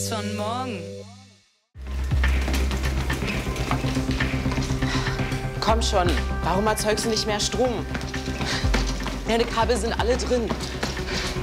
schon morgen. Komm schon, warum erzeugst du nicht mehr Strom? Deine Kabel sind alle drin.